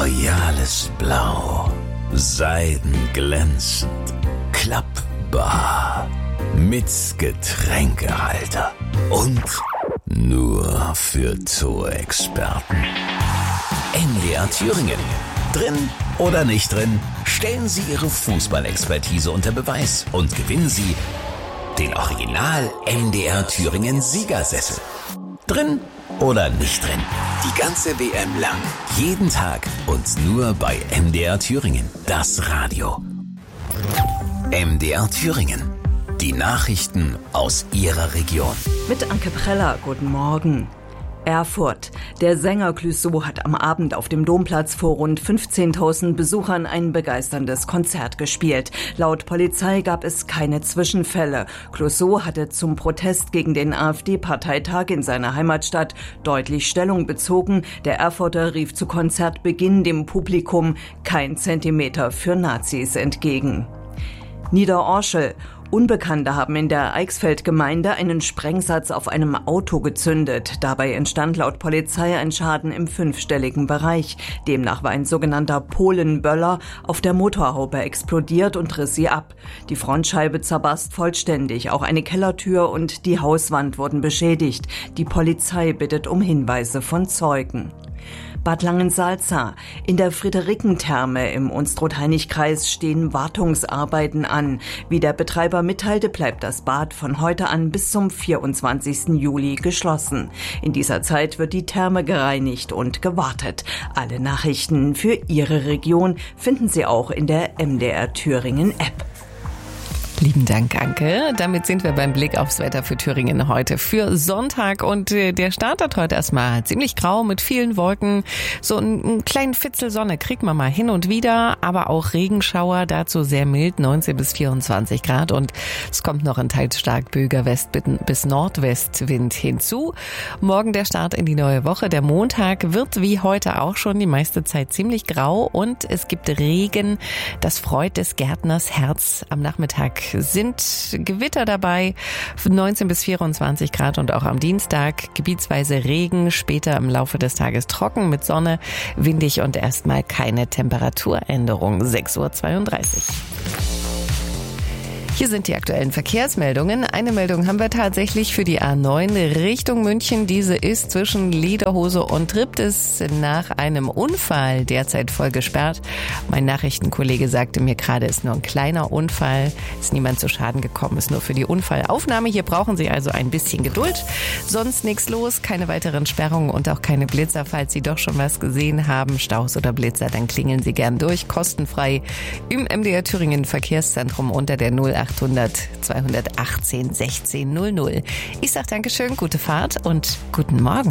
royales Blau, seidenglänzend, klappbar, mit Getränkehalter und nur für Zoo-Experten. MDR Thüringen. Drin oder nicht drin, stellen Sie Ihre Fußballexpertise unter Beweis und gewinnen Sie den Original MDR Thüringen Siegersessel. Drin oder nicht drin, die ganze WM lang, jeden Tag und nur bei MDR Thüringen, das Radio. MDR Thüringen, die Nachrichten aus Ihrer Region. Mit Anke Preller, guten Morgen. Erfurt. Der Sänger Clouseau hat am Abend auf dem Domplatz vor rund 15.000 Besuchern ein begeisterndes Konzert gespielt. Laut Polizei gab es keine Zwischenfälle. Clouseau hatte zum Protest gegen den AfD-Parteitag in seiner Heimatstadt deutlich Stellung bezogen. Der Erfurter rief zu Konzertbeginn dem Publikum kein Zentimeter für Nazis entgegen. Niederorschel. Unbekannte haben in der Eichsfeld-Gemeinde einen Sprengsatz auf einem Auto gezündet. Dabei entstand laut Polizei ein Schaden im 5-stelligen Bereich. Demnach war ein sogenannter Polenböller auf der Motorhaube explodiert und riss sie ab. Die Frontscheibe zerbarst vollständig. Auch eine Kellertür und die Hauswand wurden beschädigt. Die Polizei bittet um Hinweise von Zeugen. Bad Langensalza. In der Friederikentherme im Unstrut-Hainich-Kreis stehen Wartungsarbeiten an. Wie der Betreiber mitteilte, bleibt das Bad von heute an bis zum 24. Juli geschlossen. In dieser Zeit wird die Therme gereinigt und gewartet. Alle Nachrichten für Ihre Region finden Sie auch in der MDR Thüringen App. Lieben Dank, Anke. Damit sind wir beim Blick aufs Wetter für Thüringen heute für Sonntag. Und der startet heute erstmal ziemlich grau mit vielen Wolken. So einen kleinen Fitzel Sonne kriegt man mal hin und wieder, aber auch Regenschauer, dazu sehr mild, 19 bis 24 Grad. Und es kommt noch ein teils stark böiger West- bis Nordwestwind hinzu. Morgen der Start in die neue Woche. Der Montag wird wie heute auch schon die meiste Zeit ziemlich grau und es gibt Regen. Das freut des Gärtners Herz. Am Nachmittag sind Gewitter dabei, 19 bis 24 Grad und auch am Dienstag gebietsweise Regen, später im Laufe des Tages trocken mit Sonne, windig und erstmal keine Temperaturänderung, 6:32 Uhr. Hier sind die aktuellen Verkehrsmeldungen. Eine Meldung haben wir tatsächlich für die A9 Richtung München. Diese ist zwischen Lederhose und Triptis nach einem Unfall derzeit voll gesperrt. Mein Nachrichtenkollege sagte mir gerade, ist nur ein kleiner Unfall. Ist niemand zu Schaden gekommen, ist nur für die Unfallaufnahme. Hier brauchen Sie also ein bisschen Geduld. Sonst nichts los, keine weiteren Sperrungen und auch keine Blitzer. Falls Sie doch schon was gesehen haben, Staus oder Blitzer, dann klingeln Sie gern durch. Kostenfrei im MDR Thüringen Verkehrszentrum unter der 0800 218 16 00. Ich sag Dankeschön, gute Fahrt und guten Morgen.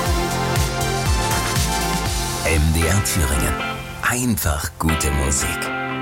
MDR Thüringen. Einfach gute Musik.